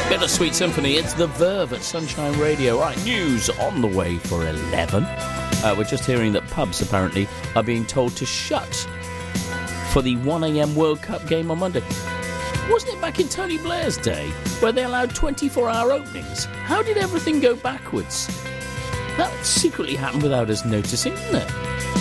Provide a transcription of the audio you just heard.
Bittersweet Symphony, it's The Verve at Sunshine Radio. Right, news on the way for 11. We're just hearing that pubs apparently are being told to shut for the 1am World Cup game on Monday. Wasn't it back in Tony Blair's day where they allowed 24-hour openings? How did everything go backwards? That secretly happened without us noticing, didn't it?